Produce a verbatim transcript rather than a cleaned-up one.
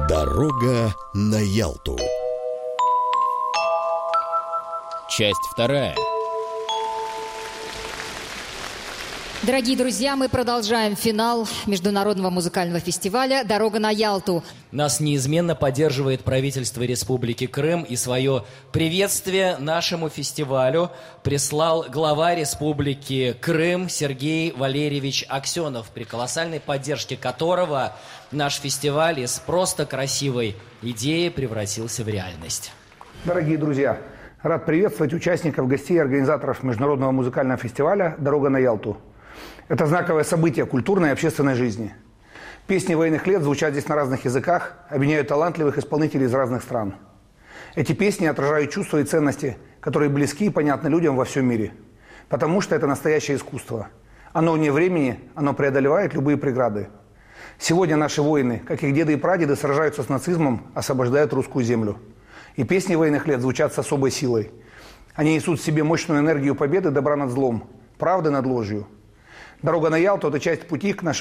Дорога на Ялту. Часть вторая. Дорогие друзья, мы продолжаем финал Международного музыкального фестиваля «Дорога на Ялту». Нас неизменно поддерживает правительство Республики Крым, и свое приветствие нашему фестивалю прислал глава Республики Крым Сергей Валерьевич Аксенов, при колоссальной поддержке которого наш фестиваль из просто красивой идеи превратился в реальность. Дорогие друзья, рад приветствовать участников, гостей и организаторов Международного музыкального фестиваля «Дорога на Ялту». Это знаковое событие культурной и общественной жизни. Песни военных лет звучат здесь на разных языках, объединяют талантливых исполнителей из разных стран. Эти песни отражают чувства и ценности, которые близки и понятны людям во всем мире. Потому что это настоящее искусство. Оно вне времени, оно преодолевает любые преграды. Сегодня наши воины, как их деды и прадеды, сражаются с нацизмом, освобождают русскую землю. И песни военных лет звучат с особой силой. Они несут в себе мощную энергию победы, добра над злом, правды над ложью. Дорога на Ялту – это часть пути к нашему